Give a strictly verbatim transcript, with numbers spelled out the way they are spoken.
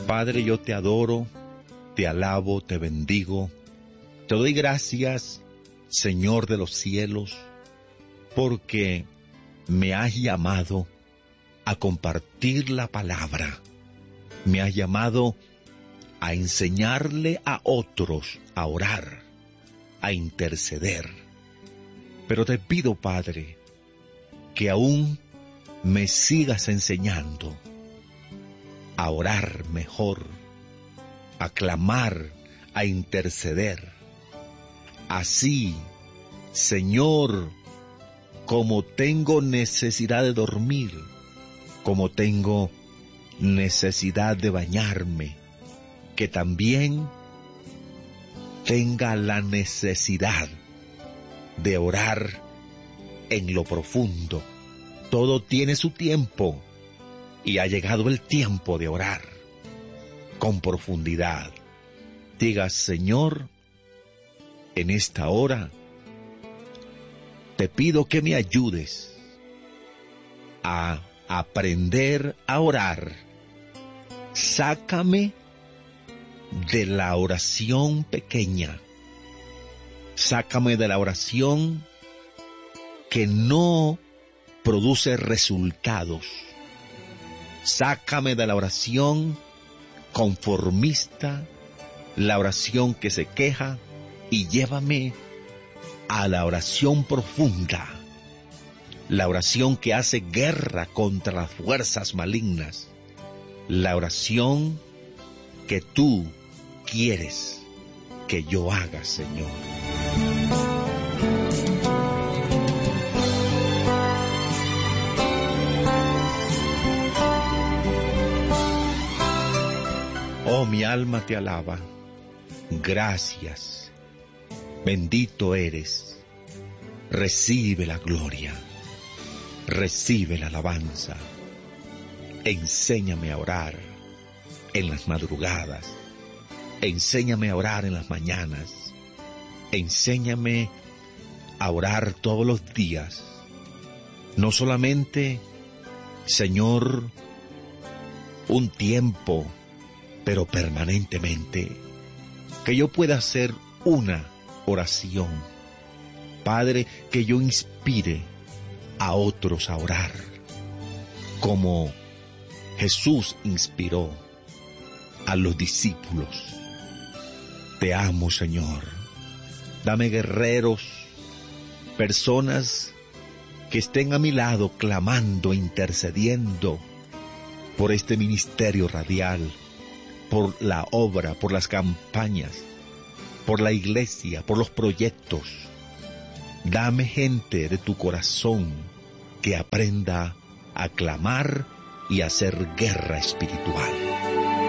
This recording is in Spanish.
Padre, yo te adoro, te alabo, te bendigo, te doy gracias, Señor de los cielos, porque me has llamado a compartir la palabra, me has llamado a enseñarle a otros a orar, a interceder. Pero te pido, Padre, que aún me sigas enseñando a orar mejor, a clamar, a interceder. Así, Señor, como tengo necesidad de dormir, como tengo necesidad de bañarme, que también tenga la necesidad de orar en lo profundo. Todo tiene su tiempo y ha llegado el tiempo de orar con profundidad. Diga, Señor, en esta hora te pido que me ayudes a aprender a orar. Sácame de la oración pequeña. Sácame de la oración que no produce resultados. Sácame de la oración conformista, la oración que se queja, y llévame a la oración profunda, la oración que hace guerra contra las fuerzas malignas, la oración que tú quieres que yo haga, Señor. Oh, mi alma te alaba. Gracias. Bendito eres. Recibe la gloria. Recibe la alabanza. Enséñame a orar en las madrugadas. Enséñame a orar en las mañanas. Enséñame a orar todos los días. No solamente, Señor, un tiempo, pero permanentemente. Que yo pueda hacer una oración. Padre, que yo inspire a otros a orar, como Jesús inspiró a los discípulos. Te amo, Señor. Dame guerreros, personas que estén a mi lado clamando, intercediendo por este ministerio radial, por la obra, por las campañas, por la iglesia, por los proyectos. Dame gente de tu corazón que aprenda a clamar y a hacer guerra espiritual.